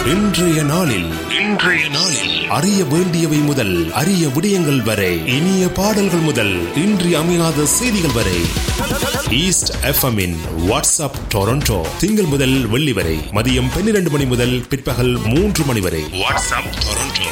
இன்றைய நாளில் அறிய வேண்டியவை முதல் அரிய விடயங்கள் வரை, இனிய பாடல்கள் முதல் இன்றி அமையாத செய்திகள் வரை, ஈஸ்ட் எஃப்எம்மின் வாட்ஸ்அப் டொரண்டோ திங்கள் முதல் வெள்ளி வரை மதியம் 12 மணி முதல் பிற்பகல் 3 மணி வரை. WhatsApp Toronto.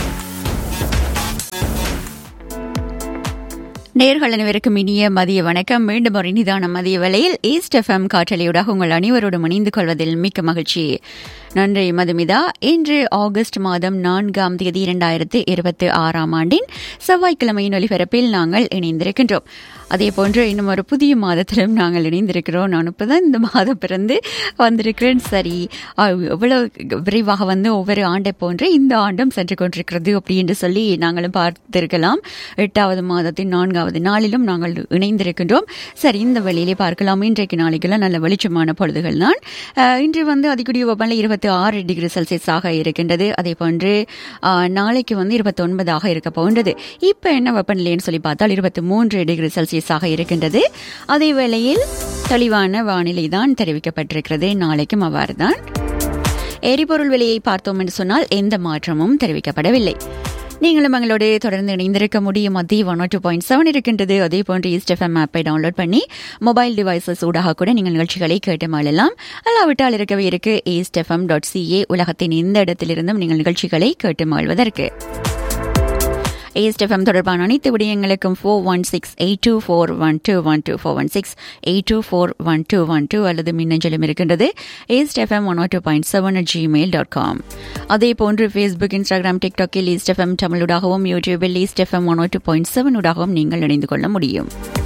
நேயர்கள் அனைவருக்கும் இனிய மதிய வணக்கம். மீண்டும் ஒரு இனிதான மதிய வேளையில் ஈஸ்ட் எஃப்எம் காற்றலையூடாக உங்கள் அனைவரோடும் இணைந்து கொள்வதில் மிக்க மகிழ்ச்சி. நன்றி மதுமிதா. இன்று ஆகஸ்ட் மாதம் 4ஆம் தேதி 2026 செவ்வாய்க்கிழமையின் ஒலிபரப்பில் நாங்கள் இணைந்திருக்கின்றோம். அதேபோன்று இன்னும் ஒரு புதிய மாதத்திலும் நாங்கள் இணைந்திருக்கிறோம். நான் இப்பதான் இந்த மாதம் பிறந்து வந்திருக்கிறேன். சரி, எவ்வளவு விரைவாக ஒவ்வொரு ஆண்டை போன்று இந்த ஆண்டும் சென்று கொண்டிருக்கிறது அப்படின்னு சொல்லி நாங்களும் பார்த்திருக்கலாம். 8வது மாதத்தின் 4ஆவது நாளிலும் நாங்கள் இணைந்திருக்கின்றோம். சரி, இந்த வழியிலே பார்க்கலாம். இன்றைக்கு நாளைக்கெல்லாம் நல்ல வெளிச்சமான பொழுதுகள் தான். இன்று அதிகூடிய வெப்பநிலை 26 டிகிரி செல்சியஸாக இருக்கின்றது. அதே போன்று நாளைக்கு 29ஆக இருக்க போன்றது. இப்ப என்ன வெப்பநிலைன்னு சொல்லி பார்த்தால் 23 டிகிரி செல்சியஸாக இருக்கின்றது. அதே வேளையில் தெளிவான வானிலை தான் தெரிவிக்கப்பட்டிருக்கிறது. நாளைக்கும் அவ்வாறு தான். எரிபொருள் விலையை பார்த்தோம் என்று சொன்னால் எந்த மாற்றமும் தெரிவிக்கப்படவில்லை. நீங்களும் எங்களோடு தொடர்ந்து இணைந்திருக்க முடியும். மத்திய 102.7 இருக்கின்றது. அதே போன்று ஈஸ்ட் எஃப்எம் ஆப்பை டவுன்லோட் பண்ணி மொபைல் டிவைசஸ் ஊடாக கூட நீங்கள் நிகழ்ச்சிகளை கேட்டு மாளலாம். அல்லாவிட்டால் இருக்கவே இருக்கு eastfm.ca. உலகத்தின் எந்த இடத்திலிருந்தும் நீங்கள் நிகழ்ச்சிகளை கேட்டு மாள்வதற்கு. ஈஸ்ட் எஃப்எம் தொடர்பான அனைத்து விடயங்களுக்கும் 416-824-1212 416-824-1212 அல்லது மின்னஞ்சலும் இருக்கின்றது eastfm102.7@gmail.com. அதே போன்று ஃபேஸ்புக், இன்ஸ்டாகிராம், டிக்டாக்கில் ஈஸ்ட் எஃப்எம் தமிழூடாகவும், யூடியூபில் ஈஸ்ட் எஃப்எம் 102.7 ஊடாகவும் நீங்கள் இணைந்து கொள்ள முடியும்.